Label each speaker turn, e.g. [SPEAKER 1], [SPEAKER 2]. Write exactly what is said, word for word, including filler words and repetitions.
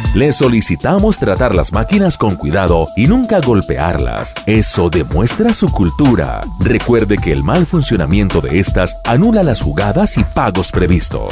[SPEAKER 1] Le solicitamos tratar las máquinas con cuidado y nunca golpearlas. Eso demuestra su cultura. Recuerde que el mal funcionamiento de estas anula las jugadas y pagos previstos.